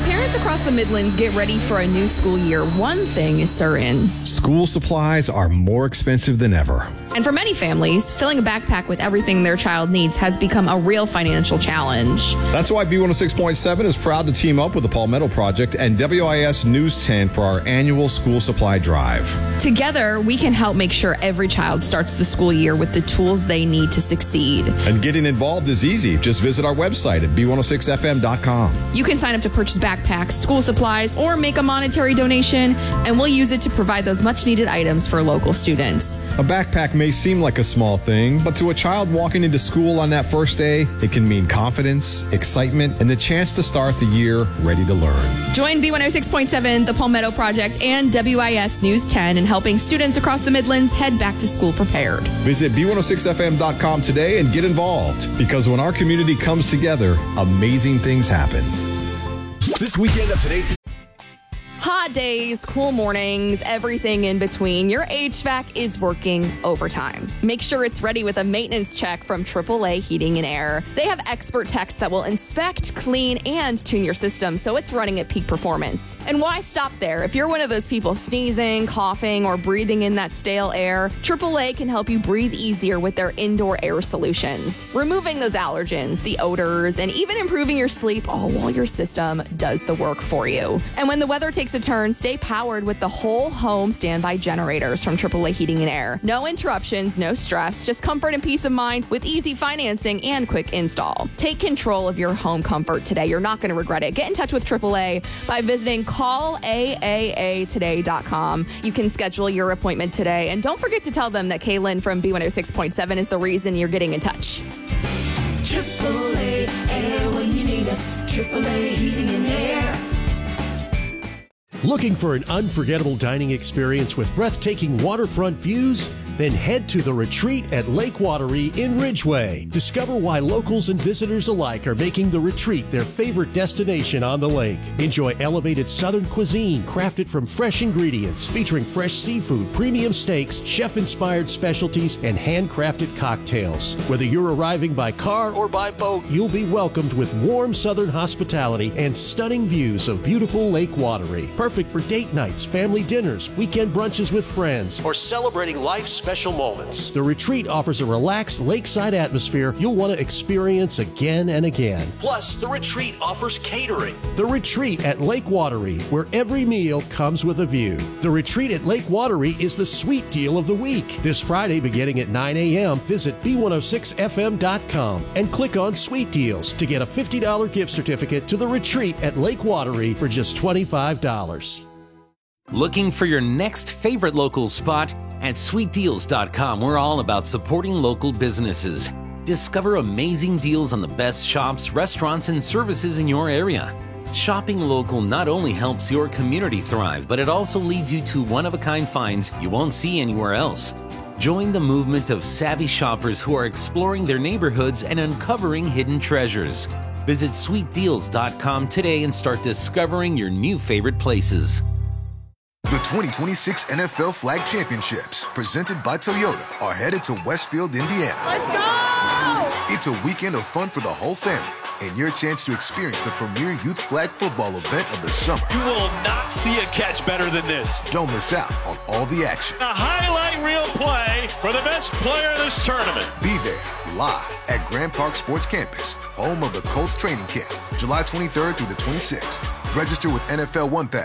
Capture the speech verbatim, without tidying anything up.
parents across the Midlands get ready for a new school year, one thing is certain. School supplies are more expensive than ever. And for many families, filling a backpack with everything their child needs has become a real financial challenge. That's why B one oh six point seven is proud to team up with the Palmetto Project and W I S News ten for our annual school supply drive. Together, we can help make sure every child starts the school year with the tools they need to succeed. And getting involved is easy. Just visit our website at B one oh six F M dot com. You can sign up to purchase backpacks, school supplies, or make a monetary donation, and we'll use it to provide those much-needed items for local students. A backpack may seem like a small thing, but to a child walking into school on that first day, it can mean confidence, excitement, and the chance to start the year ready to learn. Join B one oh six point seven, the Palmetto Project, and W I S News ten in helping students across the Midlands head back to school prepared. Visit B one oh six F M dot com today and get involved, because when our community comes together, amazing things happen. This weekend of today's Hot days, cool mornings, everything in between. Your H V A C is working overtime. Make sure it's ready with a maintenance check from triple A Heating and Air. They have expert techs that will inspect, clean, and tune your system so it's running at peak performance. And why stop there? If you're one of those people sneezing, coughing, or breathing in that stale air, triple A can help you breathe easier with their indoor air solutions, removing those allergens, the odors, and even improving your sleep, all while your system does the work for you. And when the weather takes a turn, stay powered with the whole home standby generators from triple A Heating and Air. No interruptions, no stress, just comfort and peace of mind with easy financing and quick install. Take control of your home comfort today. You're not going to regret it. Get in touch with triple A by visiting call A A A today dot com. You can schedule your appointment today. And don't forget to tell them that Kaylin from B one oh six point seven is the reason you're getting in touch. triple A Air when you need us. triple A Heating and Air. Looking for an unforgettable dining experience with breathtaking waterfront views? Then head to The Retreat at Lake Watery in Ridgeway. Discover why locals and visitors alike are making The Retreat their favorite destination on the lake. Enjoy elevated southern cuisine crafted from fresh ingredients, featuring fresh seafood, premium steaks, chef-inspired specialties, and handcrafted cocktails. Whether you're arriving by car or by boat, you'll be welcomed with warm southern hospitality and stunning views of beautiful Lake Watery. Perfect for date nights, family dinners, weekend brunches with friends, or celebrating life's special moments. The Retreat offers a relaxed lakeside atmosphere you'll want to experience again and again. Plus, The Retreat offers catering. The Retreat at Lake Watery, where every meal comes with a view. The Retreat at Lake Watery is the sweet deal of the week. This Friday beginning at nine a.m., visit B one oh six F M dot com and click on Sweet Deals to get a fifty dollars gift certificate to The Retreat at Lake Watery for just twenty-five dollars. Looking for your next favorite local spot? At sweet deals dot com, we're all about supporting local businesses. Discover amazing deals on the best shops, restaurants, and services in your area. Shopping local not only helps your community thrive, but it also leads you to one-of-a-kind finds you won't see anywhere else. Join the movement of savvy shoppers who are exploring their neighborhoods and uncovering hidden treasures. Visit sweet deals dot com today and start discovering your new favorite places. The twenty twenty-six N F L Flag Championships, presented by Toyota, are headed to Westfield, Indiana. Let's go! It's a weekend of fun for the whole family and your chance to experience the premier youth flag football event of the summer. You will not see a catch better than this. Don't miss out on all the action. A highlight reel play for the best player in this tournament. Be there live at Grand Park Sports Campus, home of the Colts training camp, July twenty-third through the twenty-sixth. Register with N F L One Pass.